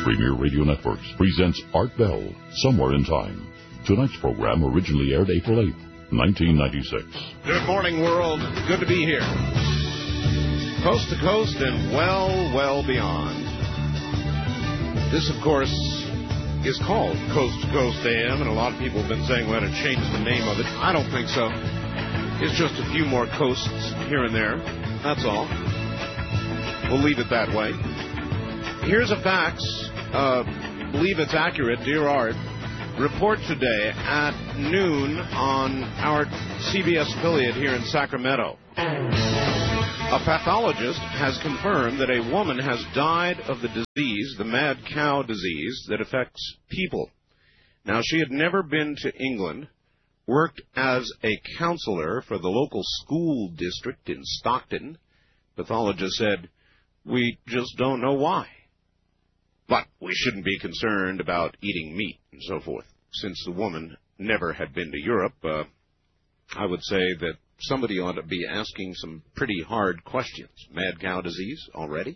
Premier Radio Networks presents Art Bell, Somewhere in Time. Tonight's program originally aired April 8th, 1996. Good morning, world. Good to be here. Coast to coast and well beyond. This, of course, is called Coast to Coast AM, and a lot of people have been saying we ought to change the name of it. I don't think so. It's just a few more coasts here and there. That's all. We'll leave it that way. Here's a fax. Believe it's accurate, dear Art. Report today at noon on our CBS affiliate here in Sacramento. A pathologist has confirmed that a woman has died of the disease, the mad cow disease, that affects people. Now, she had never been to England, worked as a counselor for the local school district in Stockton. Pathologist said, "We just don't know why. But we shouldn't be concerned about eating meat and so forth." Since the woman never had been to Europe, I would say that somebody ought to be asking some pretty hard questions. Mad cow disease already?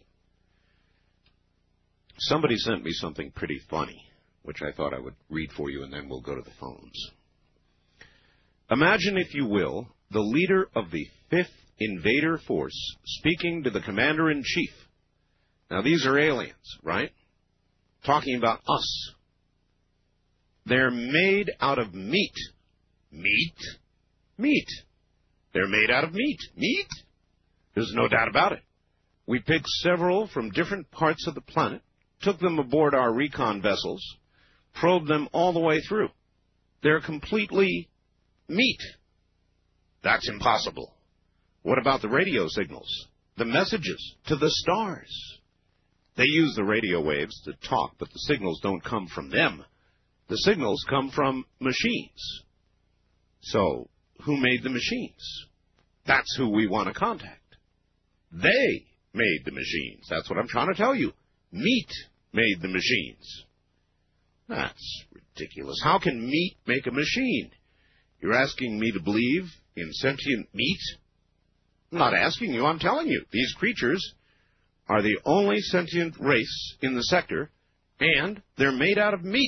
Somebody sent me something pretty funny, which I thought I would read for you, and then we'll go to the phones. Imagine, if you will, the leader of the 5th Invader Force speaking to the Commander-in-Chief. Now, these are aliens, right? Talking about us. They're made out of meat. Meat? Meat. They're made out of meat. Meat? There's no doubt about it. We picked several from different parts of the planet, took them aboard our recon vessels, probed them all the way through. They're completely meat. That's impossible. What about the radio signals? The messages to the stars? They use the radio waves to talk, but the signals don't come from them. The signals come from machines. So, who made the machines? That's who we want to contact. They made the machines. That's what I'm trying to tell you. Meat made the machines. That's ridiculous. How can meat make a machine? You're asking me to believe in sentient meat? I'm not asking you, I'm telling you. These creatures are the only sentient race in the sector, and they're made out of meat.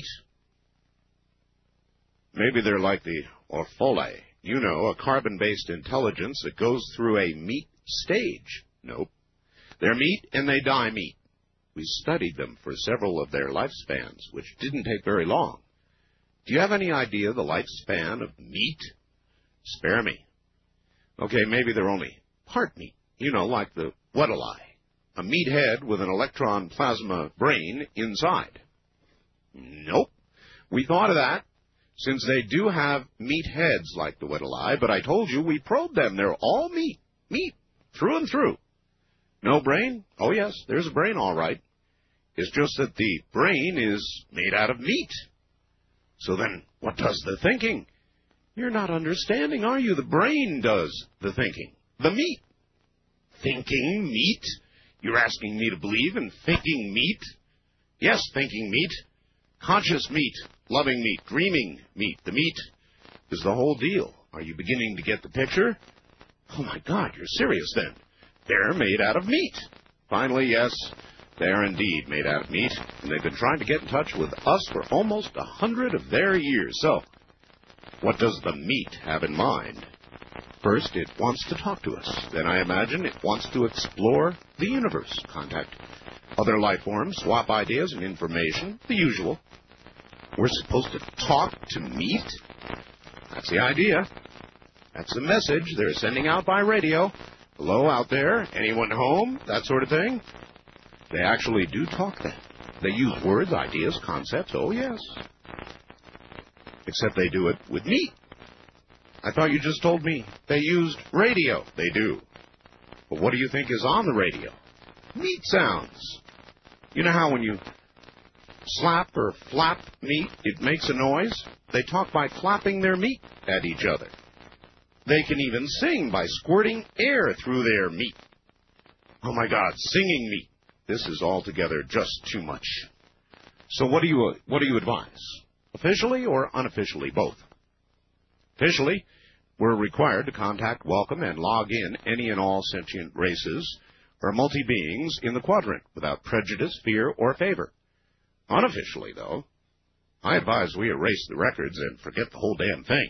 Maybe they're like the Orphole, you know, a carbon-based intelligence that goes through a meat stage. Nope. They're meat and they die meat. We studied them for several of their lifespans, which didn't take very long. Do you have any idea the lifespan of meat? Spare me. Okay, maybe they're only part meat, you know, like the Weddellei, a meat head with an electron plasma brain inside. Nope. We thought of that, since they do have meat heads like the Weddellei, but I told you we probed them. They're all meat. Meat, through and through. No brain? Oh, yes, there's a brain, all right. It's just that the brain is made out of meat. So then, what does the thinking? You're not understanding, are you? The brain does the thinking. The meat. Thinking meat? You're asking me to believe in thinking meat? Yes, thinking meat. Conscious meat. Loving meat. Dreaming meat. The meat is the whole deal. Are you beginning to get the picture? Oh, my God, you're serious then. They're made out of meat. Finally, yes, they are indeed made out of meat, and they've been trying to get in touch with us for almost 100 of their years. So, what does the meat have in mind? First, it wants to talk to us. Then, I imagine, it wants to explore the universe, contact other life forms, swap ideas and information, the usual. We're supposed to talk to meat? That's the idea. That's the message they're sending out by radio. Hello out there, anyone home, that sort of thing. They actually do talk then. They use words, ideas, concepts, oh yes. Except they do it with meat. I thought you just told me they used radio. They do. But what do you think is on the radio? Meat sounds. You know how when you slap or flap meat, it makes a noise? They talk by flapping their meat at each other. They can even sing by squirting air through their meat. Oh, my God, singing meat. This is altogether just too much. So what do you advise? Officially or unofficially, both? Officially, we're required to contact, welcome, and log in any and all sentient races or multi-beings in the quadrant without prejudice, fear, or favor. Unofficially, though, I advise we erase the records and forget the whole damn thing.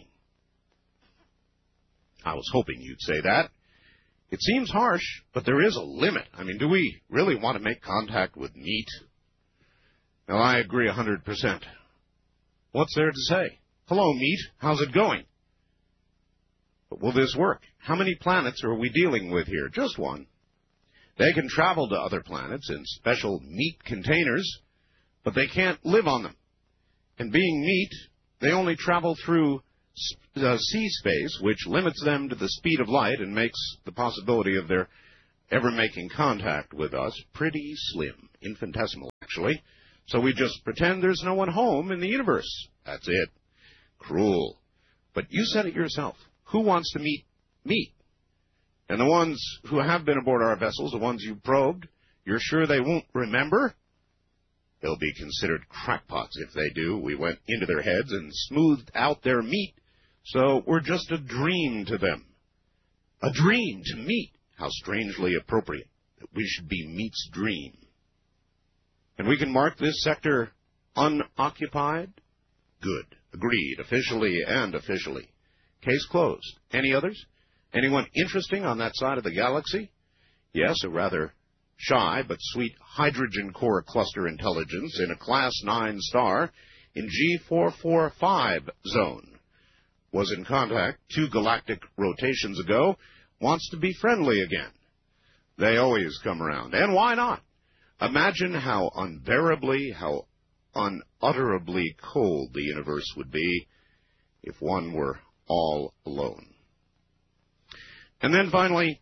I was hoping you'd say that. It seems harsh, but there is a limit. I mean, do we really want to make contact with meat? Now, I agree 100%. What's there to say? Hello, meat. How's it going? But will this work? How many planets are we dealing with here? Just one. They can travel to other planets in special meat containers, but they can't live on them. And being meat, they only travel through sea space, which limits them to the speed of light and makes the possibility of their ever making contact with us pretty slim, infinitesimal, actually. So we just pretend there's no one home in the universe. That's it. Cruel. But you said it yourself. Who wants to meet meat? And the ones who have been aboard our vessels, the ones you probed, you're sure they won't remember? They'll be considered crackpots if they do. We went into their heads and smoothed out their meat, so we're just a dream to them. A dream to meat. How strangely appropriate that we should be meat's dream. And we can mark this sector unoccupied? Good. Agreed. Officially and officially. Case closed. Any others? Anyone interesting on that side of the galaxy? Yes, a rather shy but sweet hydrogen core cluster intelligence in a Class 9 star in G445 zone. Was in contact 2 galactic rotations ago, wants to be friendly again. They always come around. And why not? Imagine how unbearably, how unutterably cold the universe would be if one were all alone. And then finally,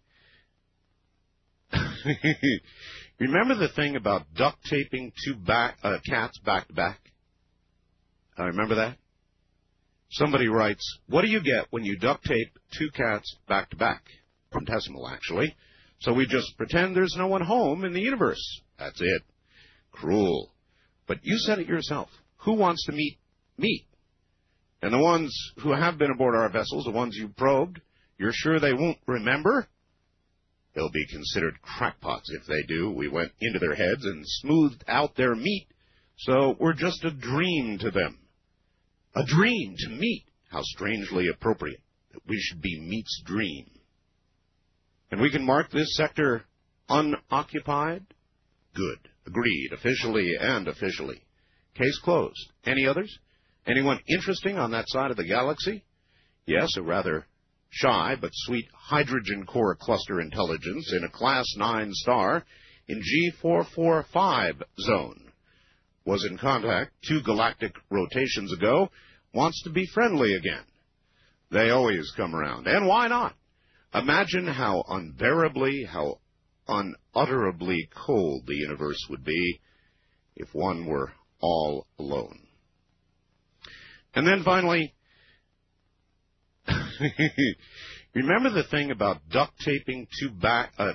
remember the thing about duct taping 2 cats back to back? Remember that? Somebody writes, what do you get when you duct tape 2 cats back to back? Infinitesimal, actually. So we just pretend there's no one home in the universe. That's it. Cruel. But you said it yourself. Who wants to meet meat? And the ones who have been aboard our vessels, the ones you probed, you're sure they won't remember? They'll be considered crackpots if they do. We went into their heads and smoothed out their meat, so we're just a dream to them. A dream to meat. How strangely appropriate that we should be meat's dream. And we can mark this sector unoccupied? Good. Agreed. Officially and officially. Case closed. Any others? Anyone interesting on that side of the galaxy? Yes, a rather shy but sweet hydrogen core cluster intelligence in a Class 9 star in G445 zone. Was in contact 2 galactic rotations ago, wants to be friendly again. They always come around. And why not? Imagine how unbearably, how unutterably cold the universe would be if one were all alone. And then finally, remember the thing about duct taping 2